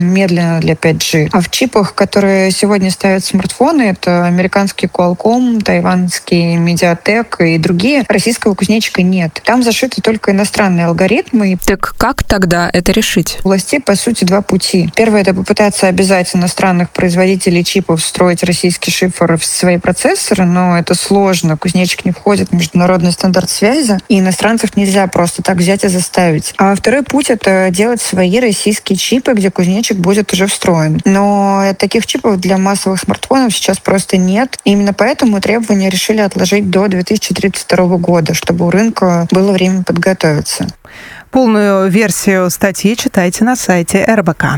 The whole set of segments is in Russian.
медленно для 5G. А в чипах, которые сегодня ставят смартфоны, это американский Qualcomm, тайваньский MediaTek и другие, российского кузнечика нет. Там зашиты только иностранные алгоритмы. Так как тогда это решить? У властей, по сути, два пути. Первое — это попытаться обязать иностранных производителей чипов встроить российский шифр в свои процессоры, но это сложно. Кузнечик не входит в международный стандарт связи, и иностранцев нельзя просто так взять и заставить. А второй путь — это делать свои российские чипы, где кузнечик будет уже встроен. Но таких чипов для массовых смартфонов сейчас просто нет. И именно поэтому требования решили отложить до 2032 года, чтобы у рынка было время подготовиться. Полную версию статьи читайте на сайте РБК.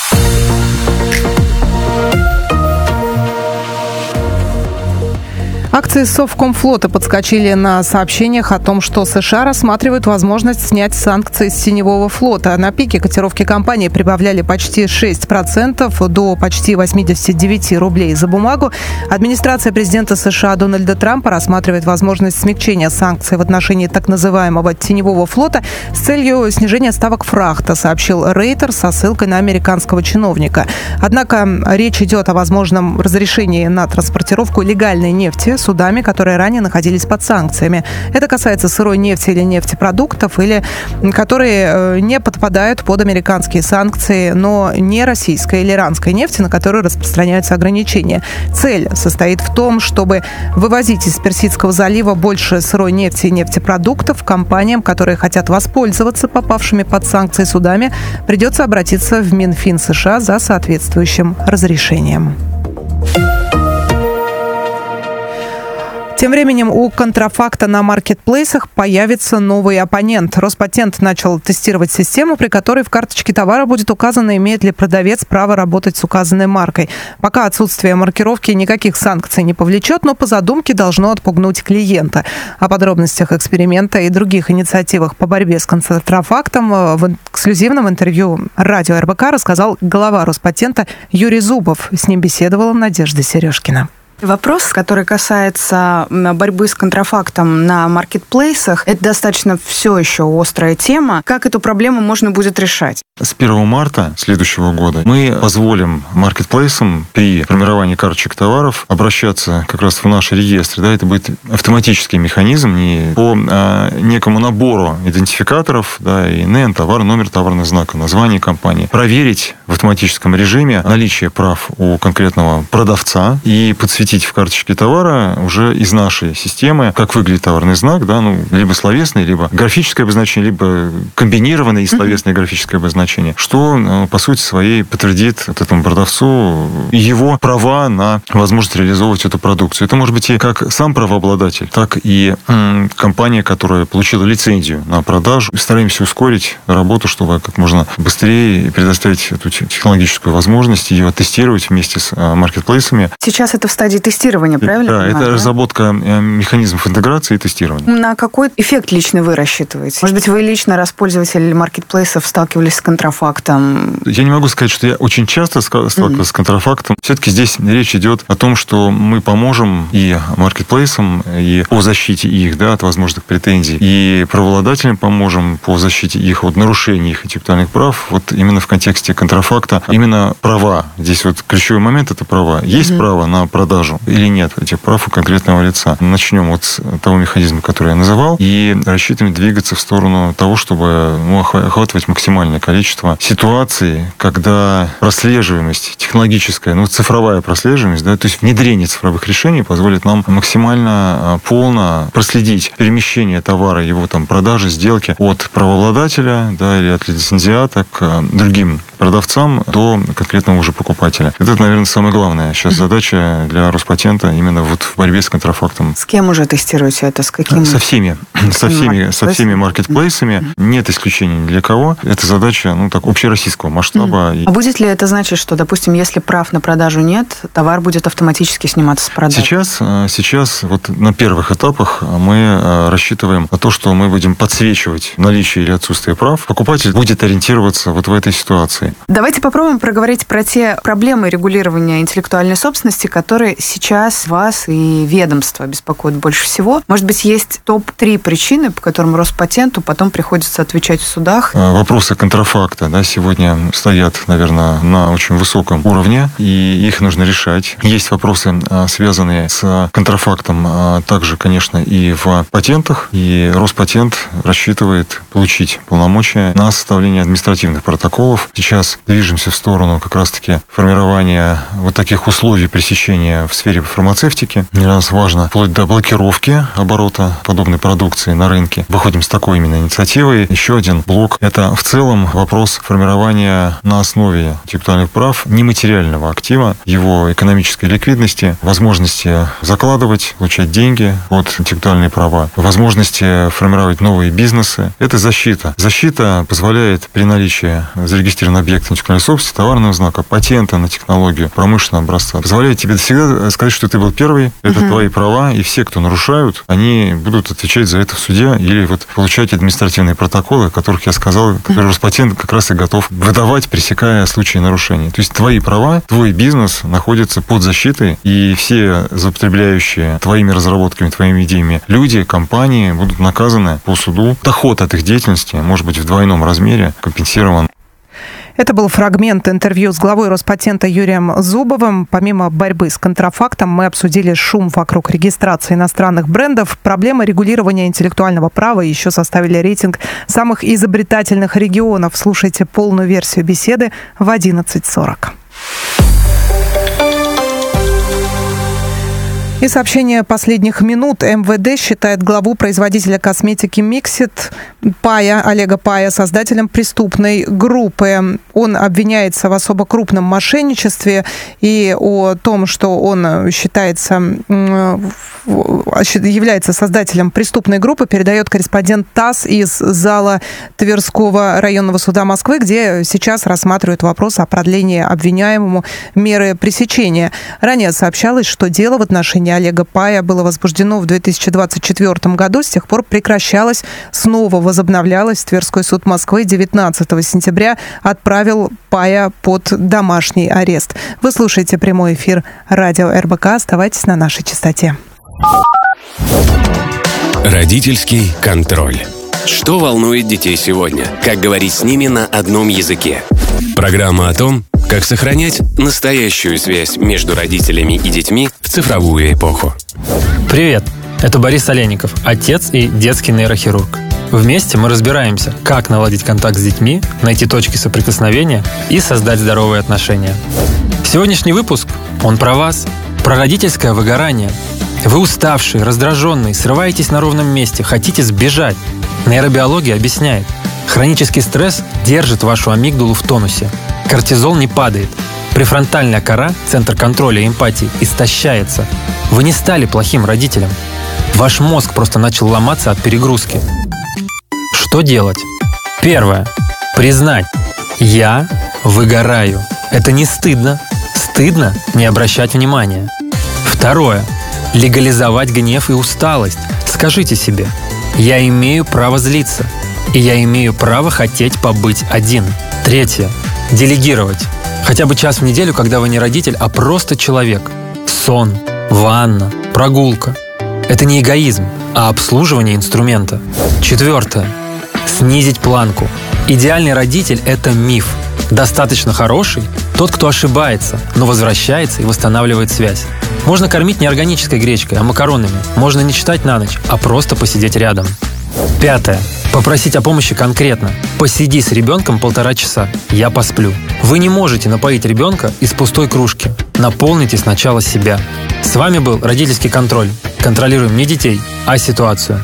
Акции Совкомфлота подскочили на сообщениях о том, что США рассматривают возможность снять санкции с теневого флота. На пике котировки компании прибавляли почти 6% до почти 89 рублей за бумагу. Администрация президента США Дональда Трампа рассматривает возможность смягчения санкций в отношении так называемого теневого флота с целью снижения ставок фрахта, сообщил Рейтер со ссылкой на американского чиновника. Однако речь идет о возможном разрешении на транспортировку легальной нефти судами, которые ранее находились под санкциями. Это касается сырой нефти или нефтепродуктов, или которые не подпадают под американские санкции, но не российской или иранской нефти, на которую распространяются ограничения. Цель состоит в том, чтобы вывозить из Персидского залива больше сырой нефти и нефтепродуктов. Компаниям, которые хотят воспользоваться попавшими под санкции судами, придется обратиться в Минфин США за соответствующим разрешением. Тем временем у контрафакта на маркетплейсах появится новый оппонент. Роспатент начал тестировать систему, при которой в карточке товара будет указано, имеет ли продавец право работать с указанной маркой. Пока отсутствие маркировки никаких санкций не повлечет, но по задумке должно отпугнуть клиента. О подробностях эксперимента и других инициативах по борьбе с контрафактом в эксклюзивном интервью радио РБК рассказал глава Роспатента Юрий Зубов. С ним беседовала Надежда Сережкина. Вопрос, который касается борьбы с контрафактом на маркетплейсах, это достаточно все еще острая тема. Как эту проблему можно будет решать? С 1 марта следующего года мы позволим маркетплейсам при формировании карточек товаров обращаться как раз в наши реестры. Да, это будет автоматический механизм, не по некому набору идентификаторов, да, ИНН, товар, номер товарного знака, название компании. Проверить в автоматическом режиме наличие прав у конкретного продавца и подсветить в карточке товара уже из нашей системы, как выглядит товарный знак, да, либо словесный, либо графическое обозначение, либо комбинированное и словесное графическое обозначение, что, по сути своей, подтвердит вот этому продавцу его права на возможность реализовывать эту продукцию. Это может быть и как сам правообладатель, так и компания, которая получила лицензию на продажу. Стараемся ускорить работу, чтобы как можно быстрее предоставить эту технологическую возможность, ее тестировать вместе с маркетплейсами. Сейчас это в стадии тестирования, правильно? Да, это разработка механизмов интеграции и тестирования. На какой эффект лично вы рассчитываете? Может быть, вы лично, раз пользователь маркетплейсов, сталкивались с контрафактом? Я не могу сказать, что я очень часто сталкивался с контрафактом. Все-таки здесь речь идет о том, что мы поможем и маркетплейсам, и по защите их, да, от возможных претензий, и правообладателям поможем по защите их от нарушений их интеллектуальных прав. Вот именно в контексте контрафакта, именно права. Здесь вот ключевой момент – это права. Есть право на продажу или нет этих прав у конкретного лица. Начнем вот с того механизма, который я называл, и рассчитываем двигаться в сторону того, чтобы охватывать максимальное количество ситуаций, когда прослеживаемость технологическая, цифровая прослеживаемость, да, то есть внедрение цифровых решений позволит нам максимально полно проследить перемещение товара, его продажи, сделки от правообладателя, да, или от лицензиата к другим продавцам до конкретного уже покупателя. Это, наверное, самая главная сейчас задача для Роспатента именно вот в борьбе с контрафактом. С кем уже тестируете это? С какими? Со всеми маркетплейсами. Нет исключений ни для кого. Это задача, общероссийского масштаба. А будет ли это значить, что, допустим, если прав на продажу нет, товар будет автоматически сниматься с продажи? Сейчас вот на первых этапах мы рассчитываем на то, что мы будем подсвечивать наличие или отсутствие прав. Покупатель будет ориентироваться вот в этой ситуации. инновации. Давайте попробуем проговорить про те проблемы регулирования интеллектуальной собственности, которые сейчас вас и ведомство беспокоят больше всего. Может быть, есть топ-3 причины, по которым Роспатенту потом приходится отвечать в судах? Вопросы контрафакта, сегодня стоят, наверное, на очень высоком уровне, и их нужно решать. Есть вопросы, связанные с контрафактом, также, конечно, и в патентах, и Роспатент рассчитывает получить полномочия на составление административных протоколов. Сейчас движемся в сторону как раз-таки формирования вот таких условий пресечения в сфере фармацевтики. Для нас важно вплоть до блокировки оборота подобной продукции на рынке. Выходим с такой именно инициативой. Еще один блок – это в целом вопрос формирования на основе интеллектуальных прав нематериального актива, его экономической ликвидности, возможности закладывать, получать деньги от интеллектуальные права, возможности формировать новые бизнесы. Это защита. Защита позволяет при наличии зарегистрированного объекта интеллектуальной собственности, товарного знака, патента на технологию, промышленного образца, позволяет тебе всегда сказать, что ты был первый, это твои права, и все, кто нарушают, они будут отвечать за это в суде или получать административные протоколы, о которых я сказал, которые Роспатент как раз и готов выдавать, пресекая случаи нарушений. То есть твои права, твой бизнес находится под защитой, и все злоупотребляющие твоими разработками, твоими идеями люди, компании будут наказаны по суду. Доход от их деятельности может быть в двойном размере компенсирован. Это был фрагмент интервью с главой Роспатента Юрием Зубовым. Помимо борьбы с контрафактом, мы обсудили шум вокруг регистрации иностранных брендов, проблемы регулирования интеллектуального права и еще составили рейтинг самых изобретательных регионов. Слушайте полную версию беседы в 11:40. И сообщение последних минут. МВД считает главу производителя косметики Mixit Олега Пая создателем преступной группы. Он обвиняется в особо крупном мошенничестве, и о том, что он является создателем преступной группы, передает корреспондент ТАСС из зала Тверского районного суда Москвы, где сейчас рассматривают вопрос о продлении обвиняемому меры пресечения. Ранее сообщалось, что дело в отношении Олега Пая было возбуждено в 2024 году, с тех пор прекращалось, снова возобновлялось. Тверской суд Москвы 19 сентября отправил Пая под домашний арест. Вы слушаете прямой эфир радио РБК. Оставайтесь на нашей частоте. Родительский контроль. Что волнует детей сегодня? Как говорить с ними на одном языке? Программа о том, как сохранять настоящую связь между родителями и детьми в цифровую эпоху. Привет! Это Борис Олейников, отец и детский нейрохирург. Вместе мы разбираемся, как наладить контакт с детьми, найти точки соприкосновения и создать здоровые отношения. Сегодняшний выпуск, он про вас, про родительское выгорание. Вы уставшие, раздраженные, срываетесь на ровном месте, хотите сбежать. Нейробиология объясняет. Хронический стресс держит вашу амигдалу в тонусе. Кортизол не падает. Префронтальная кора, центр контроля и эмпатии, истощается. Вы не стали плохим родителем. Ваш мозг просто начал ломаться от перегрузки. Что делать? Первое. Признать. Я выгораю. Это не стыдно. Стыдно не обращать внимания. Второе. Легализовать гнев и усталость. Скажите себе: я имею право злиться. И я имею право хотеть побыть один. Третье. Делегировать. Хотя бы час в неделю, когда вы не родитель, а просто человек. Сон, ванна, прогулка. Это не эгоизм, а обслуживание инструмента. Четвертое. Снизить планку. Идеальный родитель – это миф. Достаточно хороший – тот, кто ошибается, но возвращается и восстанавливает связь. Можно кормить не органической гречкой, а макаронами. Можно не читать на ночь, а просто посидеть рядом. Пятое. Попросить о помощи конкретно. Посиди с ребенком 1,5 часа. Я посплю. Вы не можете напоить ребенка из пустой кружки. Наполните сначала себя. С вами был родительский контроль. Контролируем не детей, а ситуацию.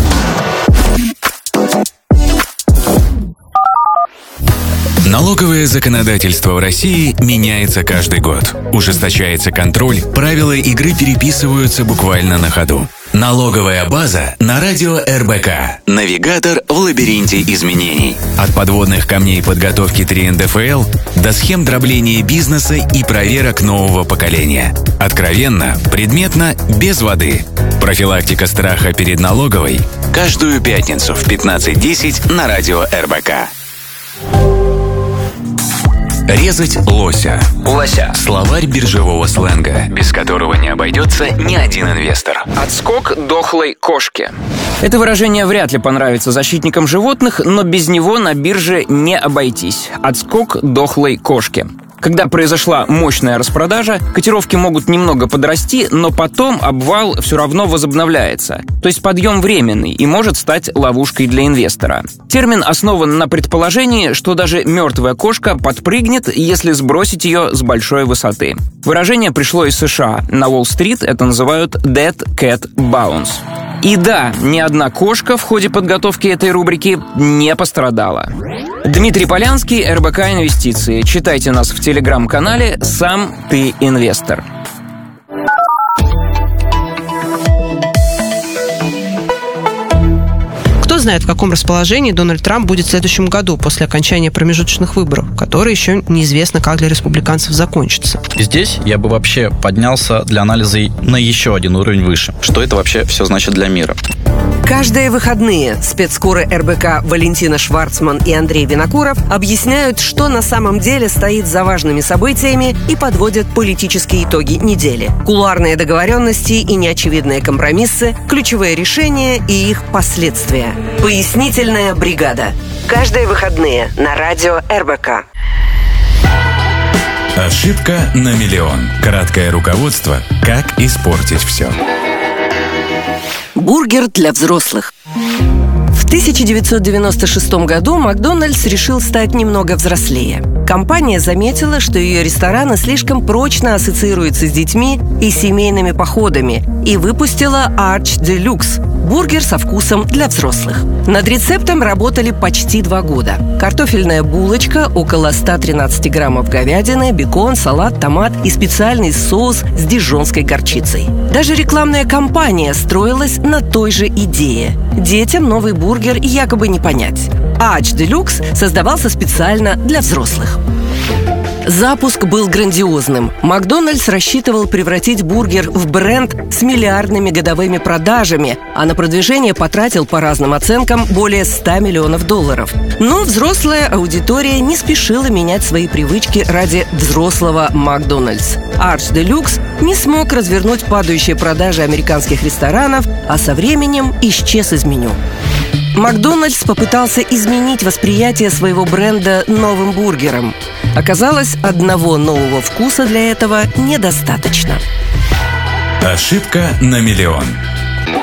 Налоговое законодательство в России меняется каждый год. Ужесточается контроль, правила игры переписываются буквально на ходу. Налоговая база на радио РБК. Навигатор в лабиринте изменений. От подводных камней подготовки 3 НДФЛ до схем дробления бизнеса и проверок нового поколения. Откровенно, предметно, без воды. Профилактика страха перед налоговой. Каждую пятницу в 15:10 на радио РБК. Резать лося. Лося. Словарь биржевого сленга, без которого не обойдется ни один инвестор. Отскок дохлой кошки. Это выражение вряд ли понравится защитникам животных, но без него на бирже не обойтись. Отскок дохлой кошки. Когда произошла мощная распродажа, котировки могут немного подрасти, но потом обвал все равно возобновляется. То есть подъем временный и может стать ловушкой для инвестора. Термин основан на предположении, что даже мертвая кошка подпрыгнет, если сбросить ее с большой высоты. Выражение пришло из США. На Уолл-стрит это называют «dead cat bounce». И да, ни одна кошка в ходе подготовки этой рубрики не пострадала. Дмитрий Полянский, РБК Инвестиции. Читайте нас в телеграм-канале «Сам ты инвестор». Кто знает, в каком расположении Дональд Трамп будет в следующем году после окончания промежуточных выборов, которые еще неизвестно, как для республиканцев закончатся. Здесь я бы вообще поднялся для анализа на еще один уровень выше. Что это вообще все значит для мира? Каждые выходные спецкоры РБК Валентина Шварцман и Андрей Винокуров объясняют, что на самом деле стоит за важными событиями и подводят политические итоги недели. Кулуарные договоренности и неочевидные компромиссы, ключевые решения и их последствия. Пояснительная бригада. Каждые выходные на радио РБК. Ошибка на миллион. Краткое руководство «Как испортить все». Бургер для взрослых. В 1996 году Макдональдс решил стать немного взрослее. Компания заметила, что ее рестораны слишком прочно ассоциируются с детьми и семейными походами, и выпустила Arch Deluxe – бургер со вкусом для взрослых. Над рецептом работали почти 2 года. Картофельная булочка, около 113 граммов говядины, бекон, салат, томат и специальный соус с дижонской горчицей. Даже рекламная кампания строилась на той же идее. Детям новый бургер якобы не понять. Arch Deluxe создавался специально для взрослых. Запуск был грандиозным. Макдональдс рассчитывал превратить бургер в бренд с миллиардными годовыми продажами, а на продвижение потратил, по разным оценкам, более $100 миллионов. Но взрослая аудитория не спешила менять свои привычки ради взрослого Макдональдс. Arch Deluxe не смог развернуть падающие продажи американских ресторанов, а со временем исчез из меню. Макдональдс попытался изменить восприятие своего бренда новым бургером. Оказалось, одного нового вкуса для этого недостаточно. Ошибка на миллион.